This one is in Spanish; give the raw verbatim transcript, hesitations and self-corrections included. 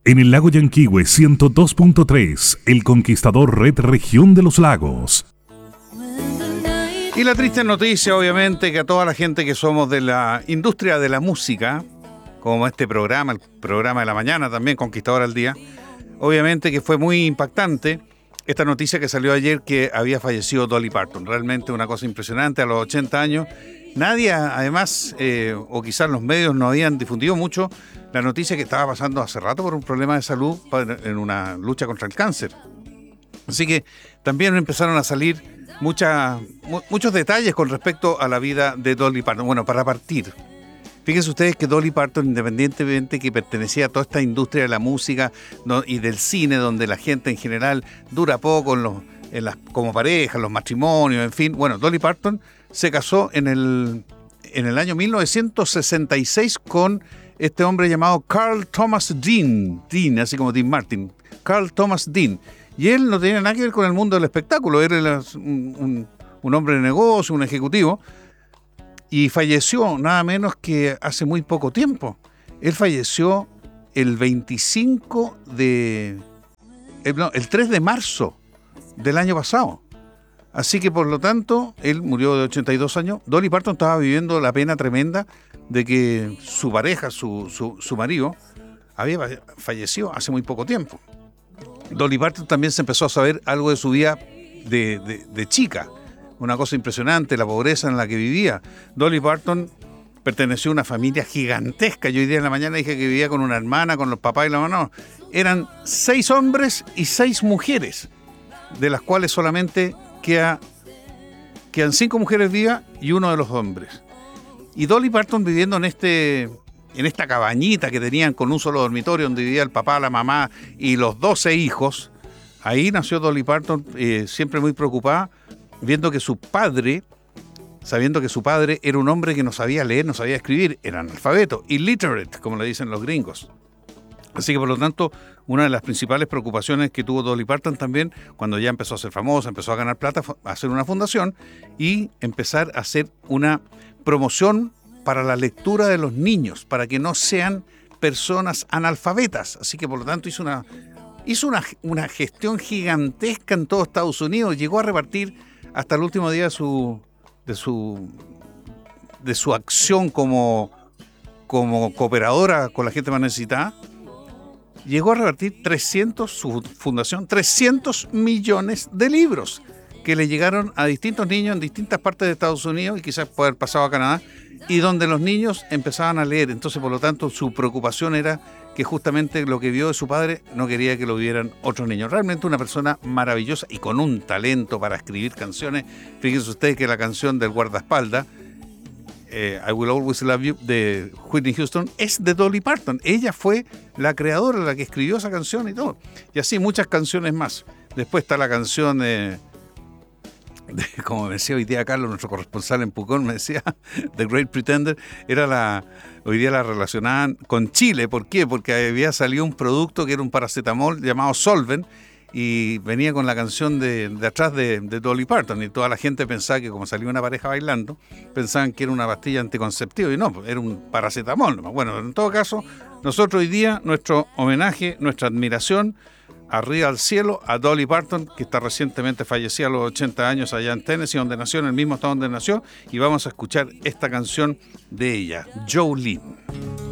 En el lago Yanquihue ciento dos punto tres, El Conquistador Red Región de los Lagos. Y la triste noticia, obviamente, que a toda la gente que somos de la industria de la música, como este programa, el programa de la mañana también, Conquistador al Día, obviamente que fue muy impactante esta noticia que salió ayer que había fallecido Dolly Parton. Realmente una cosa impresionante a los ochenta años. Nadie, además, eh, o quizás los medios no habían difundido mucho la noticia que estaba pasando hace rato por un problema de salud en una lucha contra el cáncer. Así que también empezaron a salir mucha, mu- muchos detalles con respecto a la vida de Dolly Parton. Bueno, para partir, fíjense ustedes que Dolly Parton, independientemente que pertenecía a toda esta industria de la música no, y del cine, donde la gente en general dura poco en los, en las, como pareja, en los matrimonios, en fin. Bueno, Dolly Parton se casó en el, en el año mil novecientos sesenta y seis con este hombre llamado Carl Thomas Dean, Dean, así como Dean Martin, Carl Thomas Dean. Y él no tenía nada que ver con el mundo del espectáculo, era un, un, un hombre de negocio, un ejecutivo, y falleció nada menos que hace muy poco tiempo. Él falleció el veinticinco de... El, no, el tres de marzo del año pasado. Así que, por lo tanto, él murió de ochenta y dos años. Dolly Parton estaba viviendo la pena tremenda de que su pareja, su, su, su marido, había fallecido hace muy poco tiempo. Dolly Parton también se empezó a saber algo de su vida de, de, de chica. Una cosa impresionante, la pobreza en la que vivía. Dolly Parton perteneció a una familia gigantesca. Yo hoy día en la mañana dije que vivía con una hermana, con los papás y la mamá. No, eran seis hombres y seis mujeres, de las cuales solamente queda, quedan cinco mujeres vivas y uno de los hombres. Y Dolly Parton viviendo en este... en esta cabañita que tenían con un solo dormitorio donde vivía el papá, la mamá y los doce hijos, ahí nació Dolly Parton, eh, siempre muy preocupada, viendo que su padre, sabiendo que su padre era un hombre que no sabía leer, no sabía escribir, era analfabeto, illiterate, como le dicen los gringos. Así que, por lo tanto, una de las principales preocupaciones que tuvo Dolly Parton también, cuando ya empezó a ser famosa, empezó a ganar plata, fue hacer una fundación y empezar a hacer una promoción para la lectura de los niños, para que no sean personas analfabetas. Así que, por lo tanto, hizo una, hizo una, una gestión gigantesca en todo Estados Unidos. Llegó a repartir hasta el último día de su, de su, de su acción como, como cooperadora con la gente más necesitada. Llegó a repartir trescientos, su fundación, trescientos millones de libros que le llegaron a distintos niños en distintas partes de Estados Unidos y quizás puede haber pasado a Canadá, y donde los niños empezaban a leer. Entonces, por lo tanto, su preocupación era que justamente lo que vio de su padre no quería que lo vieran otros niños. Realmente una persona maravillosa y con un talento para escribir canciones. Fíjense ustedes que la canción del guardaespaldas, eh, I Will Always Love You, de Whitney Houston, es de Dolly Parton. Ella fue la creadora, la que escribió esa canción y todo. Y así muchas canciones más. Después está la canción... Eh, De, como me decía hoy día Carlos, nuestro corresponsal en Pucón, me decía, The Great Pretender, era la, hoy día la relacionaban con Chile. ¿Por qué? Porque había salido un producto que era un paracetamol llamado Solven y venía con la canción de, de atrás de, de Dolly Parton, y toda la gente pensaba que como salía una pareja bailando, pensaban que era una pastilla anticonceptiva y no, era un paracetamol. Bueno, en todo caso, nosotros hoy día, nuestro homenaje, nuestra admiración, arriba al cielo, a Dolly Parton, que está recientemente fallecida a los ochenta años allá en Tennessee, donde nació, en el mismo estado donde nació, y vamos a escuchar esta canción de ella, Jolene.